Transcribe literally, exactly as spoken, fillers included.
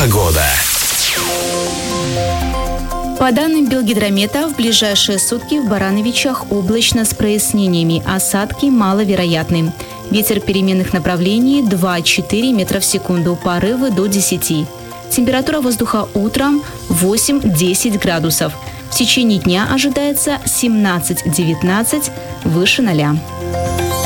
Погода. По данным Белгидромета, в ближайшие сутки в Барановичах облачно с прояснениями, осадки маловероятны. Ветер переменных направлений два-четыре метра в секунду, порывы до десяти. Температура воздуха утром восемь-десять градусов. В течение дня ожидается семнадцать-девятнадцать, выше ноля.